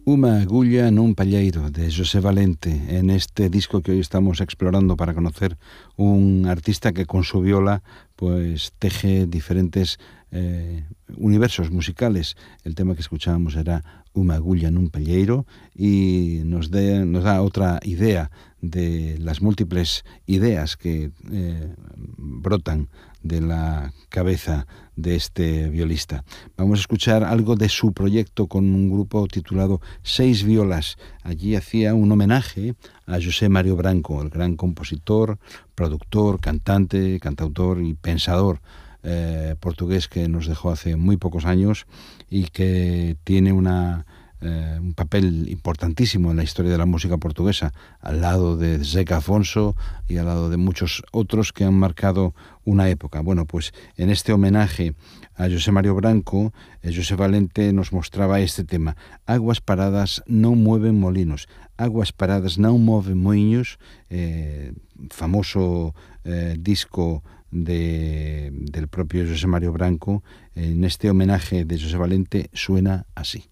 Uma agulla nun palleiro, de José Valente, en este disco que hoy estamos explorando para conocer un artista que con su viola pues teje diferentes universos musicales. El tema que escuchábamos era Uma agulla nun palleiro y nos da otra idea de las múltiples ideas que brotan de la cabeza de este violista. Vamos a escuchar algo de su proyecto con un grupo titulado Seis Violas. Allí hacía un homenaje a José Mario Branco, el gran compositor, productor, cantante, cantautor y pensador portugués que nos dejó hace muy pocos años y que tiene un papel importantísimo en la historia de la música portuguesa, al lado de Zeca Afonso y al lado de muchos otros que han marcado una época. Bueno, pues en este homenaje a José Mario Branco, José Valente nos mostraba este tema: Aguas paradas non mueven molinos, aguas paradas non moven moinhos, famoso disco del propio José Mario Branco. En este homenaje de José Valente suena así.